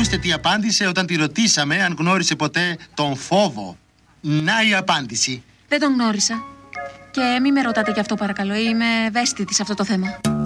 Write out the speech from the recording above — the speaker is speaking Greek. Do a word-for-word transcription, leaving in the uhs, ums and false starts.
Ακούστε τι απάντησε όταν τη ρωτήσαμε αν γνώρισε ποτέ τον φόβο. Να η απάντηση. Δεν τον γνώρισα. Και μην με ρωτάτε γι' αυτό παρακαλώ, είμαι ευαίσθητη σε αυτό το θέμα.